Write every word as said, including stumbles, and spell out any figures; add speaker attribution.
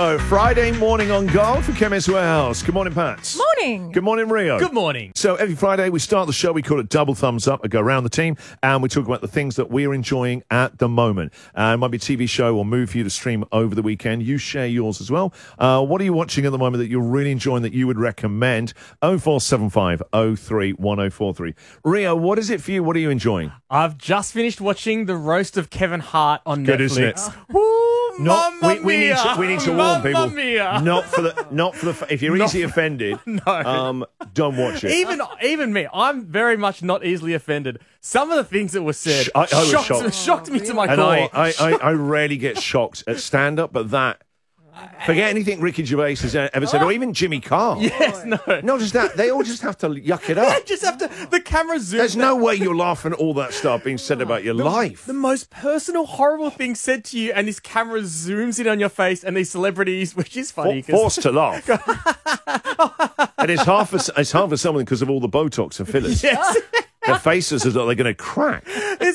Speaker 1: So, Friday morning on Gold for Chemist Warehouse. Good morning, Pat.
Speaker 2: Morning.
Speaker 1: Good morning, Rio.
Speaker 3: Good morning.
Speaker 1: So, every Friday we start the show, we call it Double Thumbs Up. I go around the team and we talk about the things that we're enjoying at the moment. Uh, it might be a T V show or movie for you to stream over the weekend. You share yours as well. Uh, what are you watching at the moment that you're really enjoying that you would recommend? oh four seven five oh three one oh four three. Rio, what is it for you? What are you enjoying?
Speaker 3: I've just finished watching The Roast of Kevin Hart on
Speaker 1: Good,
Speaker 3: Netflix.
Speaker 1: isn't it?
Speaker 3: Woo,
Speaker 1: Not,
Speaker 3: Mamma
Speaker 1: we, we need to, we need to warn
Speaker 3: Mamma
Speaker 1: people.
Speaker 3: Mia.
Speaker 1: Not for the, not for the. If you're
Speaker 3: Not
Speaker 1: easily
Speaker 3: for-
Speaker 1: offended,
Speaker 3: No.
Speaker 1: um, don't watch it.
Speaker 3: Even even me, I'm very much not easily offended. Some of the things that were said
Speaker 1: Sh- I- I was
Speaker 3: shocked,
Speaker 1: shocked.
Speaker 3: shocked me to my
Speaker 1: And
Speaker 3: core.
Speaker 1: I, I, I, I rarely get shocked at stand-up, but that. Forget anything Ricky Gervais has ever said, or even Jimmy Carr.
Speaker 3: yes, no.
Speaker 1: Not just that, they all just have to yuck it
Speaker 3: I
Speaker 1: up.
Speaker 3: just have to. The camera zooms.
Speaker 1: There's no way you're laughing at all that stuff being said about your life.
Speaker 3: The most personal, horrible thing said to you, and this camera zooms in on your face, and these celebrities, which is funny.
Speaker 1: For, forced to laugh. And it's hard for, it's hard for someone because of all the Botox and fillers.
Speaker 3: Yes.
Speaker 1: Their faces are they're going to crack.